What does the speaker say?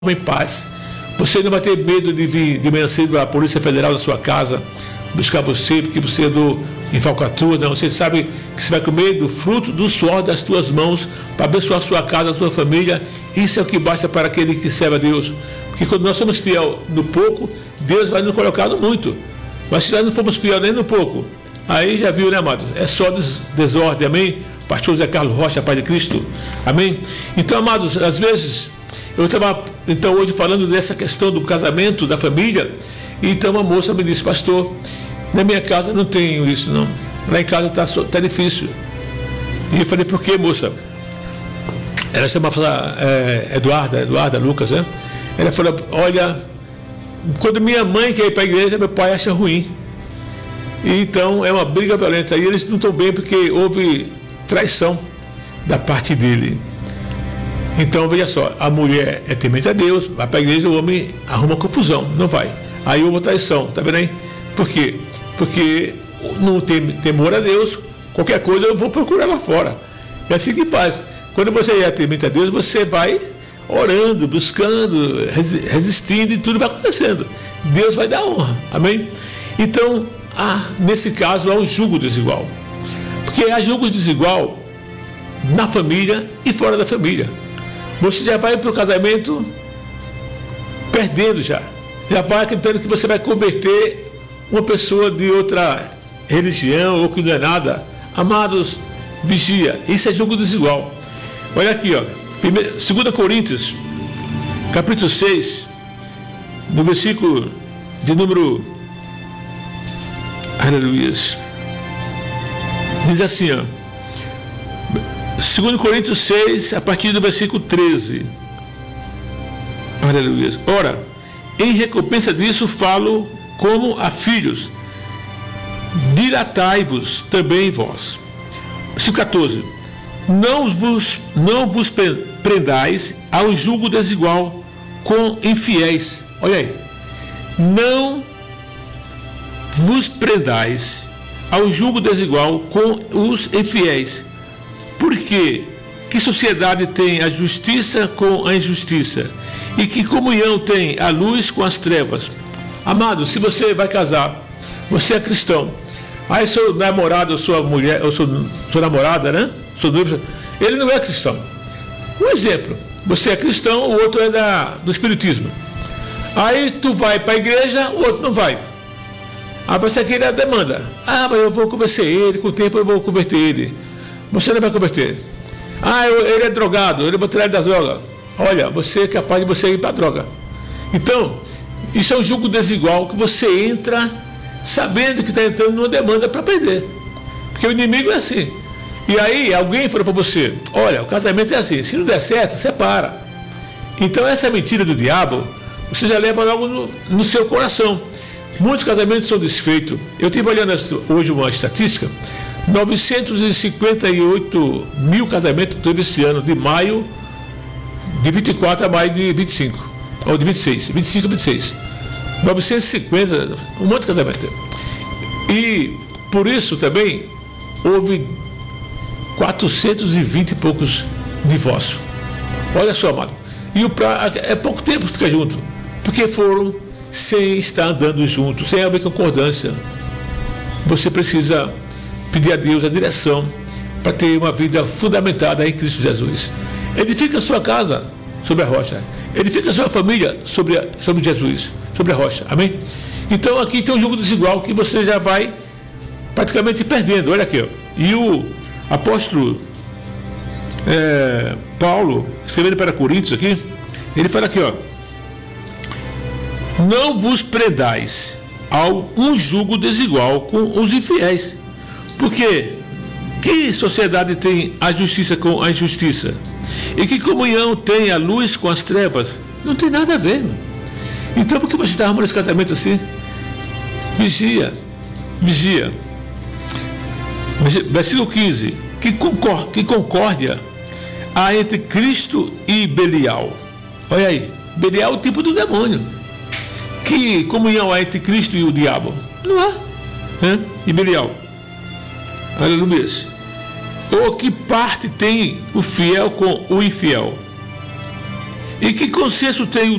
em paz. Você não vai ter medo de vir de manhã cedo a Polícia Federal na sua casa buscar você, porque você andou em falcatrua. Não, você sabe que você vai comer do fruto do suor das tuas mãos para abençoar a sua casa, a sua família. Isso é o que basta para aquele que serve a Deus. Porque quando nós somos fiel no pouco, Deus vai nos colocar no muito. Mas se nós não formos fiel nem no pouco, aí já viu, né, amado? É só desordem, amém? Pastor Zé Carlos Rocha, Pai de Cristo, amém? Então, amados, às vezes, eu estava hoje falando dessa questão do casamento, da família, e então uma moça me disse: pastor, na minha casa não tenho isso, não. Lá em casa tá difícil. E eu falei: por que, moça? Ela chamava Eduarda Lucas, né? Ela falou: olha, quando minha mãe quer ir para a igreja, meu pai acha ruim. E então é uma briga violenta. E eles não estão bem porque houve traição da parte dele. Então, veja só, a mulher é temente a Deus, vai para a igreja, o homem arruma confusão, não vai. Aí houve traição, tá vendo aí? Por quê? Porque não tem temor a Deus, qualquer coisa eu vou procurar lá fora. É assim que faz. Quando você é temente a Deus, você vai orando, buscando, resistindo, e tudo vai acontecendo. Deus vai dar honra, amém? Então, nesse caso, há um julgo desigual. Porque há julgo desigual na família e fora da família. Você já vai para o casamento perdendo já vai acreditando que você vai converter uma pessoa de outra religião ou que não é nada. Amados, vigia, isso é julgo desigual. Olha aqui, ó, 2 Coríntios, capítulo 6, no versículo de número, aleluia, diz assim, ó, 2 Coríntios 6, a partir do versículo 13. Aleluia. Ora, em recompensa disso falo como a filhos. Dilatai-vos também vós. Versículo 14. Não vos prendais ao julgo desigual com infiéis. Olha aí. Não vos prendais ao julgo desigual com os infiéis. Porque que sociedade tem a justiça com a injustiça? E que comunhão tem a luz com as trevas? Amado, se você vai casar, você é cristão, aí seu namorado, sua mulher, ou sua namorada, né? Sua noiva, ele não é cristão. Um exemplo, você é cristão, o outro é do espiritismo. Aí tu vai para a igreja, o outro não vai. Aí você quer a demanda. Mas eu vou convencer ele, com o tempo eu vou converter ele. Você não vai converter. Ele é drogado, eu vou tirar ele das drogas. Olha, você é capaz de você ir para a droga. Então, isso é um julgo desigual que você entra sabendo que está entrando numa demanda para perder. Porque o inimigo é assim. E aí alguém falou para você: olha, o casamento é assim, se não der certo, separa. Então essa mentira do diabo, você já leva logo no seu coração. Muitos casamentos são desfeitos. Eu estive olhando hoje uma estatística. 958 mil casamentos teve esse ano, de maio de 24 a maio de 25, ou de 26, 25 a 26. 950, um monte de casamento. E por isso também houve 420 e poucos divórcios. Olha só, amado. E é pouco tempo que fica junto, porque foram sem estar andando juntos, sem haver concordância. Você precisa pedir a Deus a direção para ter uma vida fundamentada em Cristo Jesus. Edifica a sua casa sobre a rocha. Edifica a sua família sobre Jesus, sobre a rocha. Amém? Então aqui tem um jogo desigual que você já vai praticamente perdendo. Olha aqui, ó. E o apóstolo Paulo, escrevendo para Coríntios aqui, ele fala aqui, ó: não vos prendais ao um jugo desigual com os infiéis. Porque que sociedade tem a justiça com a injustiça? E que comunhão tem a luz com as trevas? Não tem nada a ver, meu. Então por que você está arrumando esse casamento assim? Vigia. Versículo 15. Que concórdia há entre Cristo e Belial? Olha aí, Belial é o tipo do demônio. Que comunhão há entre Cristo e o diabo? Não há. E Belial? Aleluia. Ou que parte tem o fiel com o infiel? E que consciência tem